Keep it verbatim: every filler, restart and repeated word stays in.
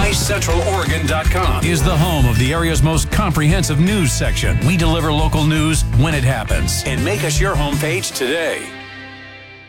Northeast Central Oregon dot com is the home of the area's most comprehensive news section. We deliver local news when it happens. And make us your homepage today.